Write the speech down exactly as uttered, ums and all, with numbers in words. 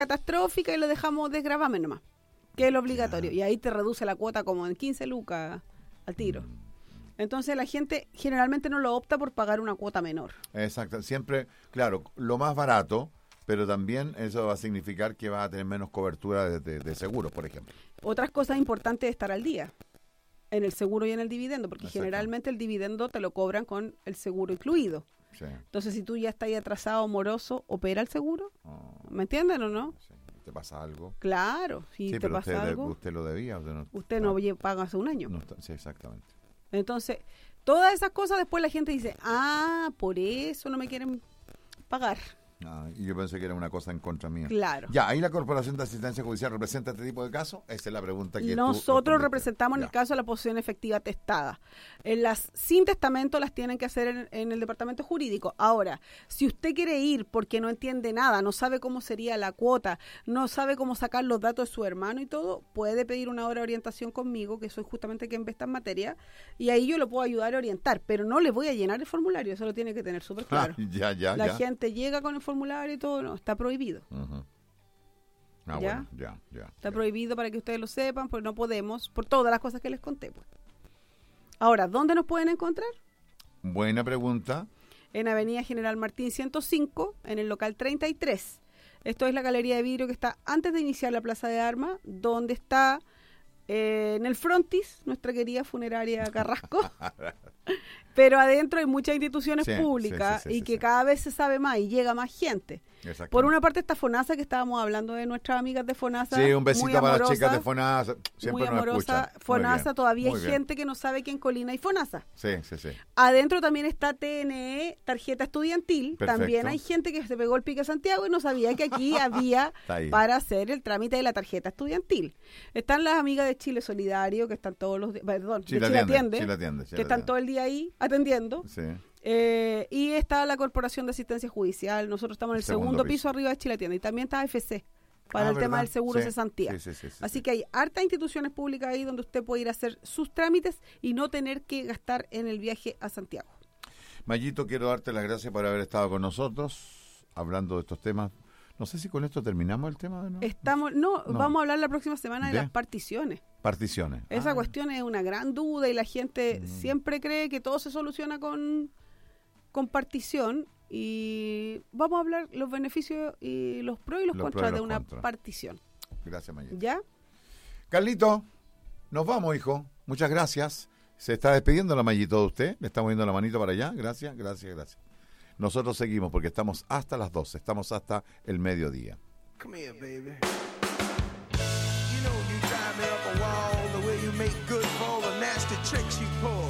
catastrófica y le dejamos desgravamen nomás, que es lo obligatorio. Y ahí te reduce la cuota como en quince lucas al tiro. Entonces la gente generalmente no lo opta por pagar una cuota menor. Exacto, siempre, claro, lo más barato, pero también eso va a significar que vas a tener menos cobertura de, de, de seguros, por ejemplo. Otras cosas importantes es estar al día en el seguro y en el dividendo, porque generalmente el dividendo te lo cobran con el seguro incluido. Sí. Entonces, si tú ya estás ahí atrasado, moroso, ¿opera el seguro? Oh, ¿Me entienden o no? sí. ¿Te pasa algo? Claro, si sí, te pero pasa usted, algo, usted lo debía. Usted no, usted no ah, paga hace un año. No está, sí, exactamente. Entonces, todas esas cosas después la gente dice, ah, por eso no me quieren pagar. Ah, y yo pensé que era una cosa en contra mía. Claro. Ya, ¿ahí la Corporación de Asistencia Judicial representa este tipo de casos? Esa es la pregunta que nosotros representamos en el caso de la posesión efectiva testada. En las sin testamento las tienen que hacer en, en el departamento jurídico. Ahora, si usted quiere ir porque no entiende nada, no sabe cómo sería la cuota, no sabe cómo sacar los datos de su hermano y todo, puede pedir una hora de orientación conmigo, que soy justamente quien ve esta materia, y ahí yo lo puedo ayudar a orientar, pero no le voy a llenar el formulario, eso lo tiene que tener súper claro. Ah, ya, ya, la ya. gente llega con el formulario y todo, no, está prohibido. Uh-huh. Ah, ¿Ya? bueno, ya, ya. Está ya. prohibido para que ustedes lo sepan, porque no podemos, por todas las cosas que les conté. Pues. Ahora, ¿dónde nos pueden encontrar? Buena pregunta. En Avenida General Martín ciento cinco, en el local treinta y tres. Esto es la galería de vidrio que está antes de iniciar la Plaza de Armas, donde está eh, en el frontis nuestra querida funeraria Carrasco. Pero adentro hay muchas instituciones sí, públicas sí, sí, sí, y sí, que sí. cada vez se sabe más y llega más gente. Por una parte está FONASA, que estábamos hablando de nuestras amigas de FONASA. Sí, un besito muy para amorosa, las chicas de FONASA. Siempre muy amorosa. Nos FONASA, todavía muy hay bien. gente que no sabe que en Colina hay FONASA. Sí, sí, sí. Adentro también está T N E, tarjeta estudiantil. Perfecto. También hay gente que se pegó el pique a Santiago y no sabía que aquí había para hacer el trámite de la tarjeta estudiantil. Están las amigas de Chile Solidario, que están todos los días, perdón, Sí, de la Chile atiende, Atiende, sí, la atiende, sí, que la están atiende. todo el día ahí atendiendo. Sí. Eh, y está la Corporación de Asistencia Judicial. Nosotros estamos en el segundo, segundo piso. piso arriba de Chile Atiende. Y también está A F C para ah, el ¿verdad? tema del seguro sí. de cesantía. Sí, sí, sí, sí, Así sí. que hay hartas instituciones públicas ahí donde usted puede ir a hacer sus trámites y no tener que gastar en el viaje a Santiago. Mayito, quiero darte las gracias por haber estado con nosotros hablando de estos temas. No sé si con esto terminamos el tema, ¿no? Estamos, no, no. vamos a hablar la próxima semana de, de las particiones. Particiones. Esa ah. cuestión es una gran duda y la gente mm. siempre cree que todo se soluciona con, con partición, y vamos a hablar los beneficios y los pros y los, los contras de una contra. partición. Gracias, Mayito. ¿Ya? Carlito, nos vamos, hijo. Muchas gracias. Se está despidiendo la Mayito de usted. Le estamos viendo la manito para allá. Gracias, gracias, gracias. Nosotros seguimos porque estamos hasta las doce, estamos hasta el mediodía. Come here, baby. You know you drive me up a wall the way you make good for all the nasty tricks you pull.